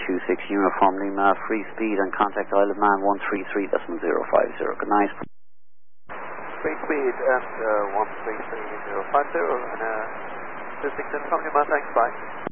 Uniform Lima, free speed and contact Isle of Man 133.050. Good night. Free speed and 133.050 and 26 Uniform Lima, thanks, bye.